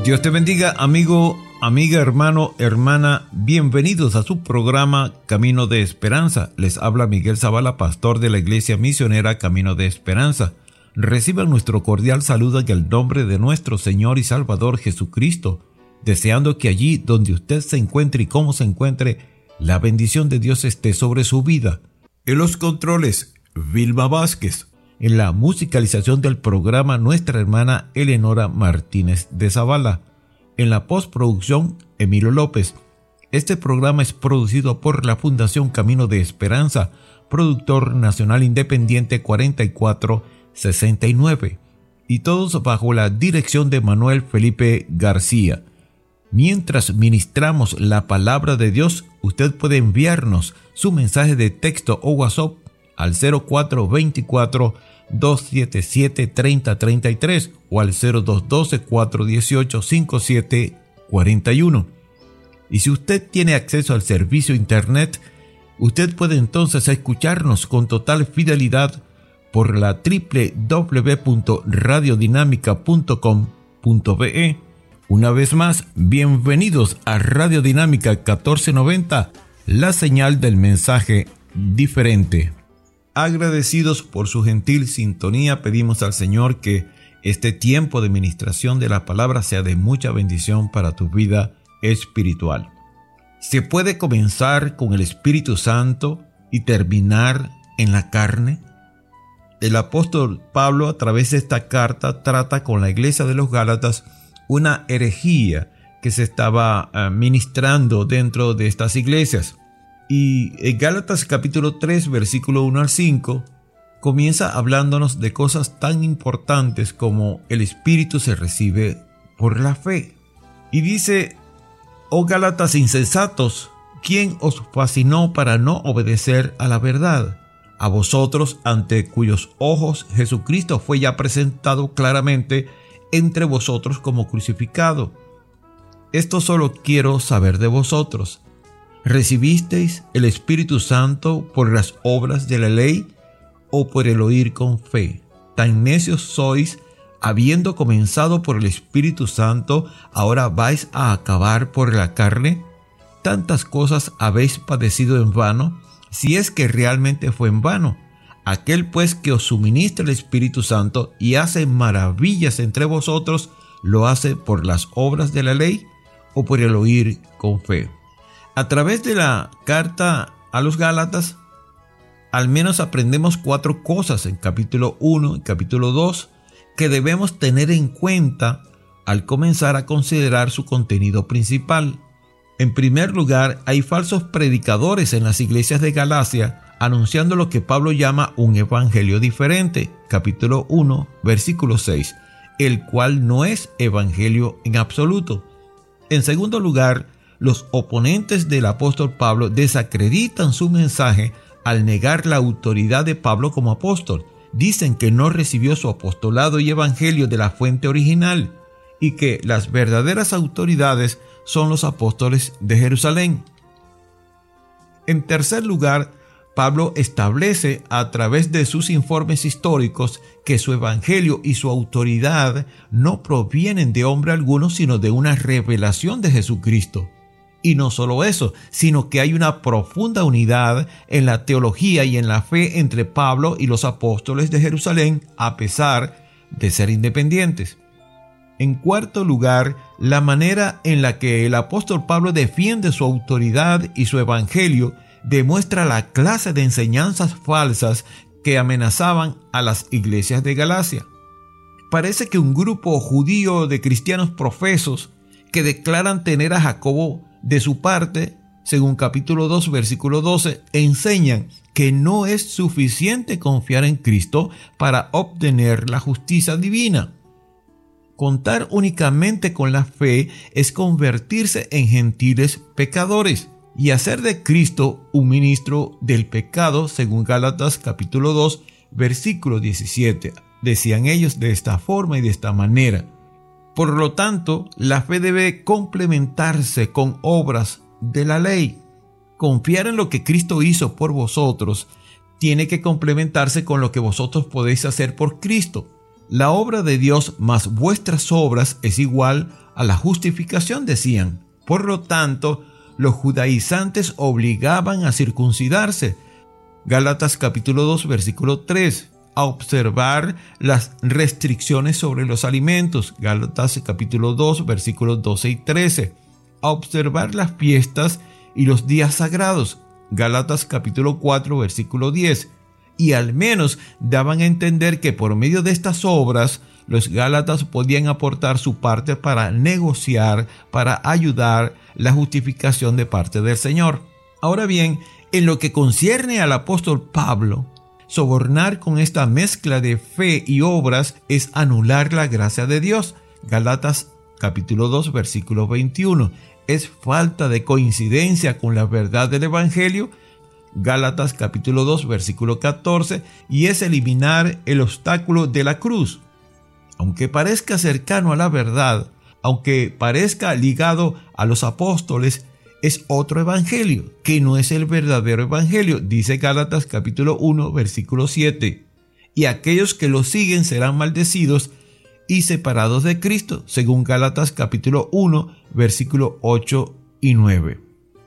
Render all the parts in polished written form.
Dios te bendiga, amigo, amiga, hermano, hermana. Bienvenidos a su programa Camino de Esperanza. Les habla Miguel Zavala, pastor de la Iglesia Misionera Camino de Esperanza. Reciban nuestro cordial saludo en el nombre de nuestro Señor y Salvador Jesucristo, deseando que allí donde usted se encuentre y cómo se encuentre, la bendición de Dios esté sobre su vida. En los controles, Vilma Vázquez. En la musicalización del programa, nuestra hermana Eleonora Martínez de Zavala. En la postproducción, Emilio López. Este programa es producido por la Fundación Camino de Esperanza, productor nacional independiente 4469, y todos bajo la dirección de Manuel Felipe García. Mientras ministramos la palabra de Dios, usted puede enviarnos su mensaje de texto o WhatsApp al 0424-277-3033 o al 0212-418-5741. Y si usted tiene acceso al servicio internet, usted puede entonces escucharnos con total fidelidad por la www.radiodinamica.com.be. Una vez más, bienvenidos a Radio Dinámica 1490, la señal del mensaje diferente. Agradecidos por su gentil sintonía, pedimos al Señor que este tiempo de ministración de la palabra sea de mucha bendición para tu vida espiritual. ¿Se puede comenzar con el Espíritu Santo y terminar en la carne? El apóstol Pablo, a través de esta carta, trata con la iglesia de los Gálatas una herejía que se estaba ministrando dentro de estas iglesias. Y en Gálatas capítulo 3, versículo 1 al 5, comienza hablándonos de cosas tan importantes como el Espíritu se recibe por la fe. Y dice: «Oh Gálatas insensatos, ¿quién os fascinó para no obedecer a la verdad? A vosotros, ante cuyos ojos Jesucristo fue ya presentado claramente entre vosotros como crucificado. Esto solo quiero saber de vosotros. ¿Recibisteis el Espíritu Santo por las obras de la ley o por el oír con fe? Tan necios sois, habiendo comenzado por el Espíritu Santo, ¿ahora vais a acabar por la carne? Tantas cosas habéis padecido en vano, si es que realmente fue en vano. Aquel pues que os suministra el Espíritu Santo y hace maravillas entre vosotros, ¿lo hace por las obras de la ley o por el oír con fe?». A través de la carta a los Gálatas, al menos aprendemos 4 cosas en capítulo 1 y capítulo 2 que debemos tener en cuenta al comenzar a considerar su contenido principal. En primer lugar, hay falsos predicadores en las iglesias de Galacia anunciando lo que Pablo llama un evangelio diferente, capítulo 1, versículo 6, el cual no es evangelio en absoluto. En segundo lugar, los oponentes del apóstol Pablo desacreditan su mensaje al negar la autoridad de Pablo como apóstol. Dicen que no recibió su apostolado y evangelio de la fuente original y que las verdaderas autoridades son los apóstoles de Jerusalén. En tercer lugar, Pablo establece a través de sus informes históricos que su evangelio y su autoridad no provienen de hombre alguno, sino de una revelación de Jesucristo. Y no solo eso, sino que hay una profunda unidad en la teología y en la fe entre Pablo y los apóstoles de Jerusalén, a pesar de ser independientes. En cuarto lugar, la manera en la que el apóstol Pablo defiende su autoridad y su evangelio demuestra la clase de enseñanzas falsas que amenazaban a las iglesias de Galacia. Parece que un grupo judío de cristianos profesos que declaran tener a Jacobo de su parte, según capítulo 2, versículo 12, enseñan que no es suficiente confiar en Cristo para obtener la justicia divina. Contar únicamente con la fe es convertirse en gentiles pecadores y hacer de Cristo un ministro del pecado, según Gálatas capítulo 2, versículo 17. Decían ellos de esta forma y de esta manera. Por lo tanto, la fe debe complementarse con obras de la ley. Confiar en lo que Cristo hizo por vosotros tiene que complementarse con lo que vosotros podéis hacer por Cristo. La obra de Dios más vuestras obras es igual a la justificación, decían. Por lo tanto, los judaizantes obligaban a circuncidarse. Gálatas capítulo 2, versículo 3. A observar las restricciones sobre los alimentos. Gálatas capítulo 2, versículos 12 y 13. A observar las fiestas y los días sagrados. Gálatas capítulo 4, versículo 10. Y al menos daban a entender que por medio de estas obras, los gálatas podían aportar su parte para negociar, para ayudar la justificación de parte del Señor. Ahora bien, en lo que concierne al apóstol Pablo, sobornar con esta mezcla de fe y obras es anular la gracia de Dios. Gálatas capítulo 2, versículo 21. Es falta de coincidencia con la verdad del Evangelio. Gálatas capítulo 2, versículo 14. Y es eliminar el obstáculo de la cruz. Aunque parezca cercano a la verdad, aunque parezca ligado a los apóstoles, es otro evangelio, que no es el verdadero evangelio, dice Gálatas capítulo 1, versículo 7. Y aquellos que lo siguen serán maldecidos y separados de Cristo, según Gálatas capítulo 1, versículo 8 y 9.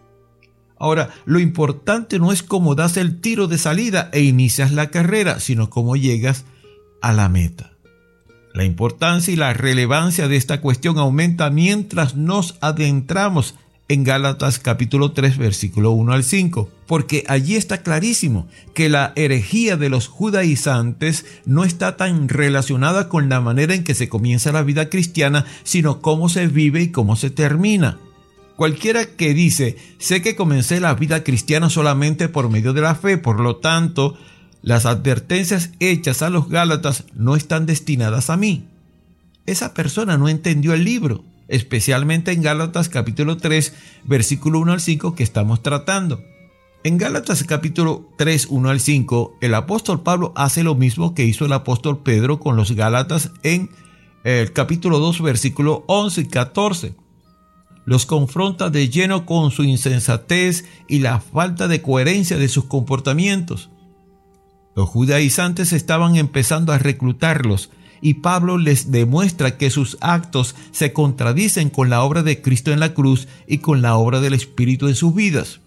Ahora, lo importante no es cómo das el tiro de salida e inicias la carrera, sino cómo llegas a la meta. La importancia y la relevancia de esta cuestión aumenta mientras nos adentramos en Gálatas capítulo 3, versículo 1 al 5, porque allí está clarísimo que la herejía de los judaizantes no está tan relacionada con la manera en que se comienza la vida cristiana, sino cómo se vive y cómo se termina. Cualquiera que dice, sé que comencé la vida cristiana solamente por medio de la fe, por lo tanto, las advertencias hechas a los gálatas no están destinadas a mí. Esa persona no entendió el libro, especialmente en Gálatas capítulo 3, versículo 1 al 5 que estamos tratando. En Gálatas capítulo 3, 1 al 5, el apóstol Pablo hace lo mismo que hizo el apóstol Pedro con los gálatas en el capítulo 2, versículo 11 y 14. Los confronta de lleno con su insensatez y la falta de coherencia de sus comportamientos. Los judaizantes estaban empezando a reclutarlos y Pablo les demuestra que sus actos se contradicen con la obra de Cristo en la cruz y con la obra del Espíritu en sus vidas.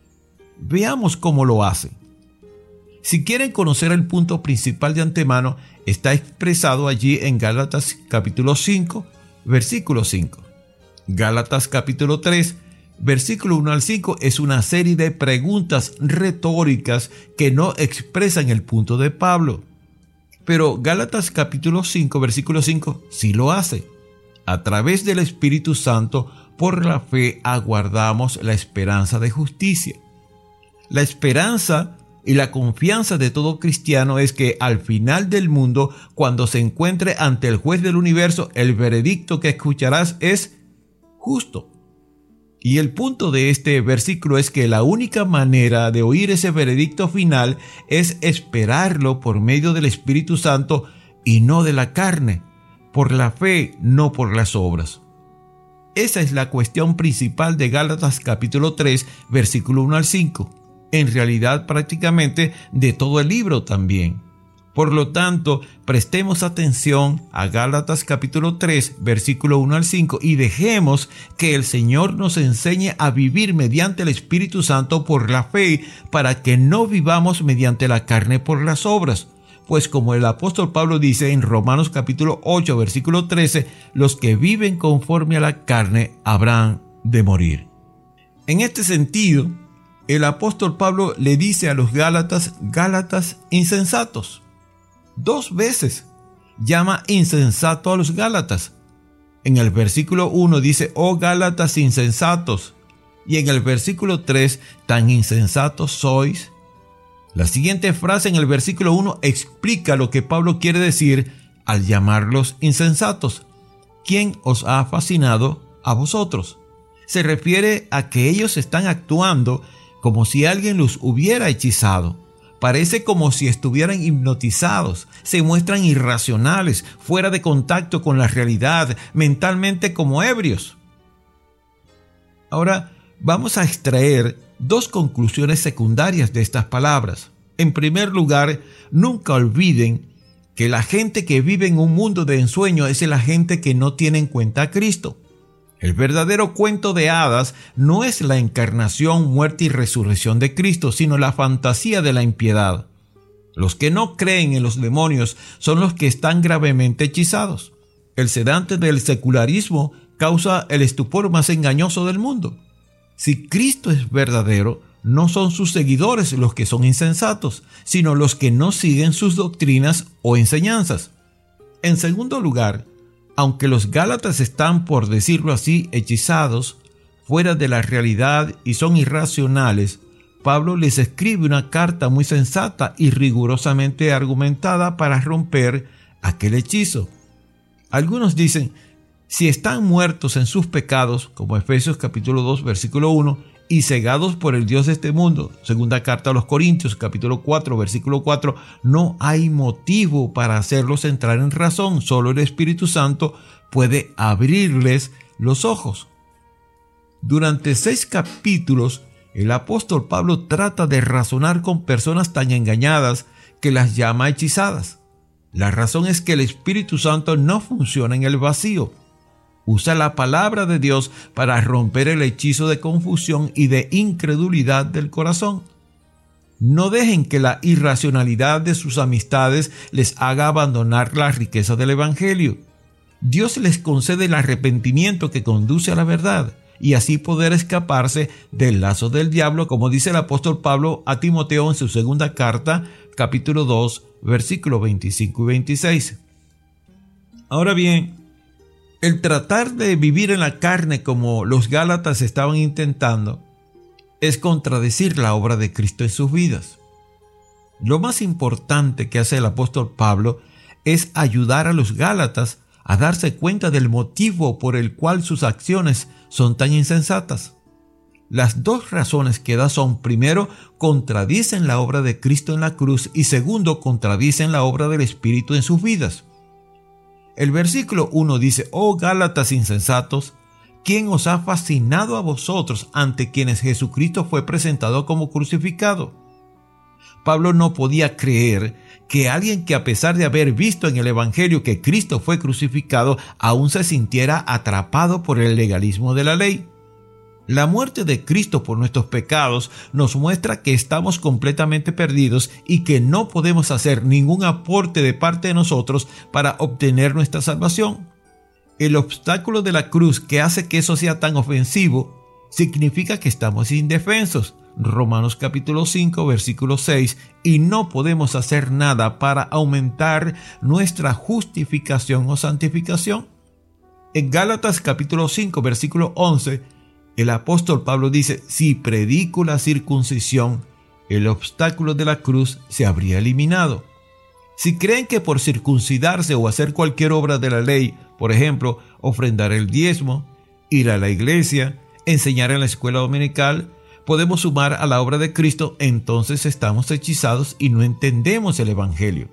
Veamos cómo lo hace. Si quieren conocer el punto principal de antemano, está expresado allí en Gálatas capítulo 5, versículo 5. Gálatas capítulo 3, versículo 1 al 5 es una serie de preguntas retóricas que no expresan el punto de Pablo. Pero Gálatas capítulo 5, versículo 5 sí lo hace. A través del Espíritu Santo, por la fe, aguardamos la esperanza de justicia. La esperanza y la confianza de todo cristiano es que al final del mundo, cuando se encuentre ante el juez del universo, el veredicto que escucharás es justo. Y el punto de este versículo es que la única manera de oír ese veredicto final es esperarlo por medio del Espíritu Santo y no de la carne, por la fe, no por las obras. Esa es la cuestión principal de Gálatas capítulo 3, versículo 1 al 5. En realidad, prácticamente de todo el libro también. Por lo tanto, prestemos atención a Gálatas capítulo 3, versículo 1 al 5 y dejemos que el Señor nos enseñe a vivir mediante el Espíritu Santo por la fe, para que no vivamos mediante la carne por las obras. Pues como el apóstol Pablo dice en Romanos capítulo 8, versículo 13, los que viven conforme a la carne habrán de morir. En este sentido, el apóstol Pablo le dice a los gálatas insensatos. 2 veces llama insensato a los gálatas. En el versículo 1 dice, oh gálatas insensatos. Y en el versículo 3, tan insensatos sois. La siguiente frase en el versículo 1 explica lo que Pablo quiere decir al llamarlos insensatos. ¿Quién os ha fascinado a vosotros? Se refiere a que ellos están actuando como si alguien los hubiera hechizado. Parece como si estuvieran hipnotizados, se muestran irracionales, fuera de contacto con la realidad, mentalmente como ebrios. Ahora vamos a extraer 2 conclusiones secundarias de estas palabras. En primer lugar, nunca olviden que la gente que vive en un mundo de ensueño es la gente que no tiene en cuenta a Cristo. El verdadero cuento de hadas no es la encarnación, muerte y resurrección de Cristo, sino la fantasía de la impiedad. Los que no creen en los demonios son los que están gravemente hechizados. El sedante del secularismo causa el estupor más engañoso del mundo. Si Cristo es verdadero, no son sus seguidores los que son insensatos, sino los que no siguen sus doctrinas o enseñanzas. En segundo lugar, aunque los gálatas están, por decirlo así, hechizados, fuera de la realidad y son irracionales, Pablo les escribe una carta muy sensata y rigurosamente argumentada para romper aquel hechizo. Algunos dicen, si están muertos en sus pecados, como Efesios capítulo 2, versículo 1, y cegados por el Dios de este mundo, segunda carta a los Corintios, capítulo 4, versículo 4, no hay motivo para hacerlos entrar en razón, solo el Espíritu Santo puede abrirles los ojos. Durante 6 capítulos, el apóstol Pablo trata de razonar con personas tan engañadas que las llama hechizadas. La razón es que el Espíritu Santo no funciona en el vacío. Usa la palabra de Dios para romper el hechizo de confusión y de incredulidad del corazón. No dejen que la irracionalidad de sus amistades les haga abandonar la riqueza del Evangelio. Dios les concede el arrepentimiento que conduce a la verdad y así poder escaparse del lazo del diablo, como dice el apóstol Pablo a Timoteo en su segunda carta, capítulo 2, versículos 25 y 26. Ahora bien, el tratar de vivir en la carne como los gálatas estaban intentando es contradecir la obra de Cristo en sus vidas. Lo más importante que hace el apóstol Pablo es ayudar a los gálatas a darse cuenta del motivo por el cual sus acciones son tan insensatas. Las dos razones que da son, primero, contradicen la obra de Cristo en la cruz y segundo, contradicen la obra del Espíritu en sus vidas. El versículo 1 dice, «Oh Gálatas insensatos, ¿quién os ha fascinado a vosotros ante quienes Jesucristo fue presentado como crucificado?» Pablo no podía creer que alguien que, a pesar de haber visto en el Evangelio que Cristo fue crucificado, aún se sintiera atrapado por el legalismo de la ley. La muerte de Cristo por nuestros pecados nos muestra que estamos completamente perdidos y que no podemos hacer ningún aporte de parte de nosotros para obtener nuestra salvación. El obstáculo de la cruz que hace que eso sea tan ofensivo significa que estamos indefensos. Romanos capítulo 5, versículo 6, y no podemos hacer nada para aumentar nuestra justificación o santificación. En Gálatas capítulo 5, versículo 11, el apóstol Pablo dice, si predico la circuncisión, el obstáculo de la cruz se habría eliminado. Si creen que por circuncidarse o hacer cualquier obra de la ley, por ejemplo, ofrendar el diezmo, ir a la iglesia, enseñar en la escuela dominical, podemos sumar a la obra de Cristo, entonces estamos hechizados y no entendemos el Evangelio.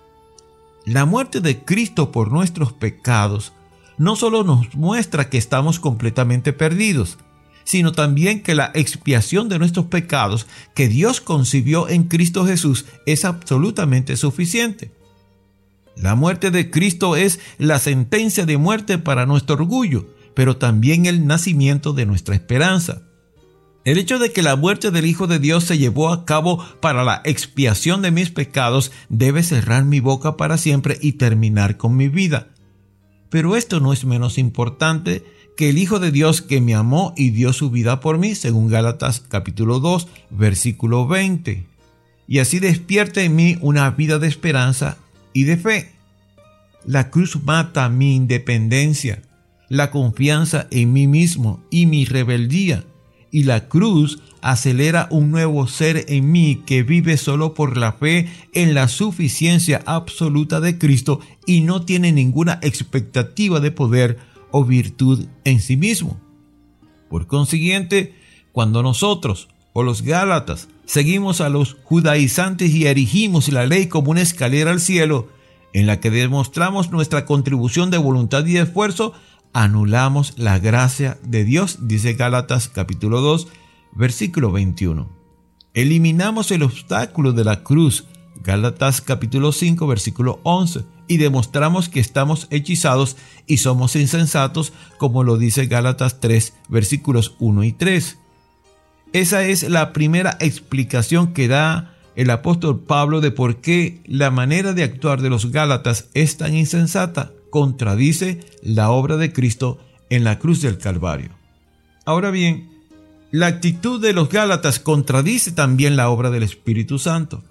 La muerte de Cristo por nuestros pecados no solo nos muestra que estamos completamente perdidos, sino también que la expiación de nuestros pecados que Dios concibió en Cristo Jesús es absolutamente suficiente. La muerte de Cristo es la sentencia de muerte para nuestro orgullo, pero también el nacimiento de nuestra esperanza. El hecho de que la muerte del Hijo de Dios se llevó a cabo para la expiación de mis pecados debe cerrar mi boca para siempre y terminar con mi vida. Pero esto no es menos importante que el Hijo de Dios que me amó y dio su vida por mí, según Gálatas capítulo 2, versículo 20. Y así despierta en mí una vida de esperanza y de fe. La cruz mata mi independencia, la confianza en mí mismo y mi rebeldía. Y la cruz acelera un nuevo ser en mí que vive solo por la fe en la suficiencia absoluta de Cristo y no tiene ninguna expectativa de poder o virtud en sí mismo. Por consiguiente, cuando nosotros o los gálatas seguimos a los judaizantes y erigimos la ley como una escalera al cielo, en la que demostramos nuestra contribución de voluntad y de esfuerzo, anulamos la gracia de Dios, dice Gálatas capítulo 2, versículo 21. Eliminamos el obstáculo de la cruz, Gálatas capítulo 5, versículo 11, y demostramos que estamos hechizados y somos insensatos, como lo dice Gálatas 3, versículos 1 y 3. Esa es la primera explicación que da el apóstol Pablo de por qué la manera de actuar de los Gálatas es tan insensata, contradice la obra de Cristo en la cruz del Calvario. Ahora bien, la actitud de los Gálatas contradice también la obra del Espíritu Santo.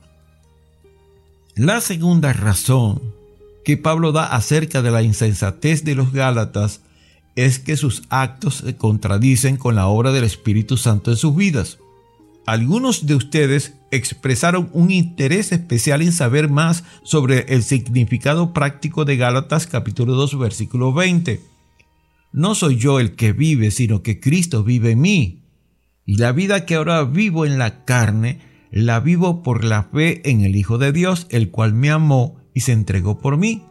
La segunda razón que Pablo da acerca de la insensatez de los Gálatas es que sus actos se contradicen con la obra del Espíritu Santo en sus vidas. Algunos de ustedes expresaron un interés especial en saber más sobre el significado práctico de Gálatas capítulo 2, versículo 20. No soy yo el que vive, sino que Cristo vive en mí. Y la vida que ahora vivo en la carne, la vivo por la fe en el Hijo de Dios, el cual me amó y se entregó por mí.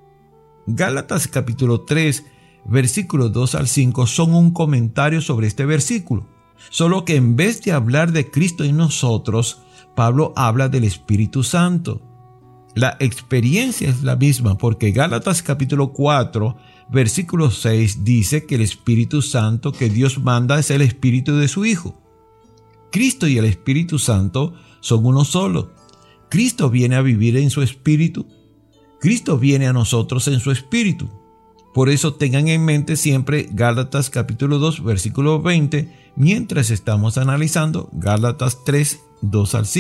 Gálatas capítulo 3, versículos 2 al 5 son un comentario sobre este versículo. Solo que en vez de hablar de Cristo en nosotros, Pablo habla del Espíritu Santo. La experiencia es la misma porque Gálatas capítulo 4, versículo 6 dice que el Espíritu Santo que Dios manda es el Espíritu de su Hijo. Cristo y el Espíritu Santo son uno solo. Cristo viene a vivir en su Espíritu. Cristo viene a nosotros en su Espíritu. Por eso tengan en mente siempre Gálatas capítulo 2, versículo 20, mientras estamos analizando Gálatas 3, 2 al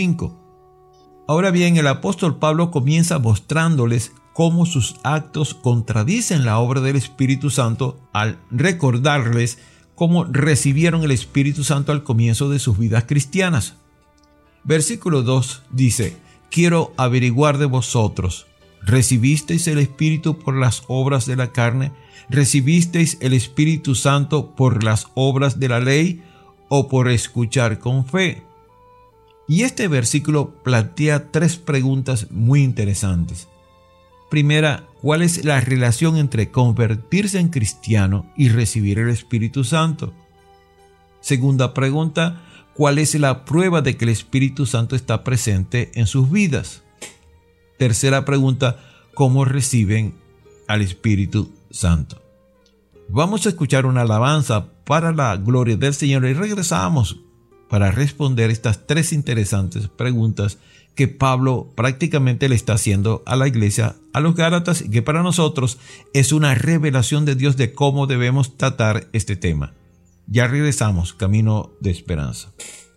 5. Ahora bien, el apóstol Pablo comienza mostrándoles cómo sus actos contradicen la obra del Espíritu Santo al recordarles cómo recibieron el Espíritu Santo al comienzo de sus vidas cristianas. Versículo 2 dice: quiero averiguar de vosotros, ¿recibisteis el Espíritu por las obras de la carne? ¿Recibisteis el Espíritu Santo por las obras de la ley o por escuchar con fe? Y este versículo plantea tres preguntas muy interesantes. Primera, ¿cuál es la relación entre convertirse en cristiano y recibir el Espíritu Santo? Segunda pregunta, ¿cuál es la prueba de que el Espíritu Santo está presente en sus vidas? Tercera pregunta, ¿cómo reciben al Espíritu Santo? Vamos a escuchar una alabanza para la gloria del Señor y regresamos para responder estas tres interesantes preguntas que Pablo prácticamente le está haciendo a la iglesia, a los Gálatas, y que para nosotros es una revelación de Dios de cómo debemos tratar este tema. Ya regresamos, Camino de Esperanza.